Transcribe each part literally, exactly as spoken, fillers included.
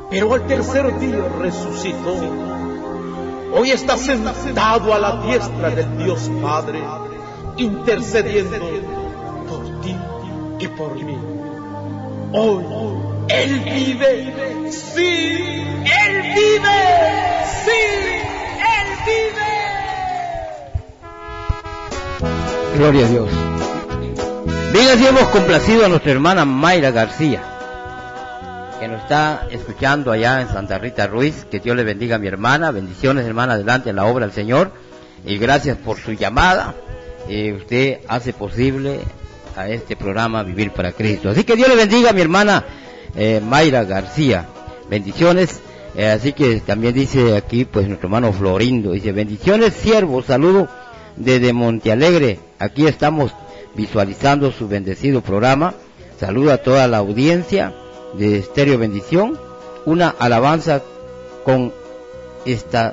pero al tercer día resucitó. Hoy está sentado a la diestra del Dios Padre, intercediendo por ti y por mí. Hoy Él vive, sí, Él vive, sí, Él vive. Gloria a Dios. Bien, así hemos complacido a nuestra hermana Mayra García, que nos está escuchando allá en Santa Rita Ruiz. Que Dios le bendiga a mi hermana. Bendiciones, hermana, adelante en la obra del Señor. Y gracias por su llamada. Eh, usted hace posible a este programa Vivir para Cristo. Así que Dios le bendiga a mi hermana eh, Mayra García. Bendiciones. Eh, así que también dice aquí, pues, nuestro hermano Florindo. Dice, bendiciones, siervo. Saludo desde Montealegre. Aquí estamos visualizando su bendecido programa. Saludo a toda la audiencia de Estéreo Bendición. Una alabanza con esta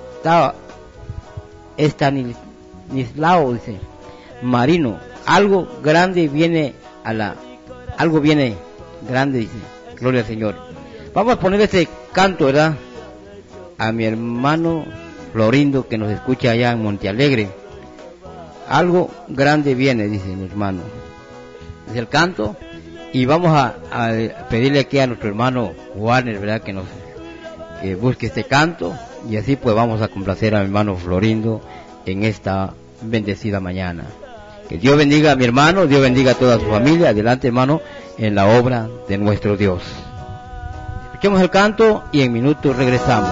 Estanislao, dice Marino. Algo grande viene a la algo viene grande, dice. Gloria al Señor. Vamos a poner ese canto, ¿verdad?, a mi hermano Florindo, que nos escucha allá en Montealegre. Algo grande viene, dice mi hermano. Es el canto. Y vamos a, a pedirle aquí a nuestro hermano Warner, ¿verdad?, que nos que busque este canto. Y así pues vamos a complacer a mi hermano Florindo en esta bendecida mañana. Que Dios bendiga a mi hermano, Dios bendiga a toda su familia. Adelante, hermano, en la obra de nuestro Dios. Escuchemos el canto y en minutos regresamos.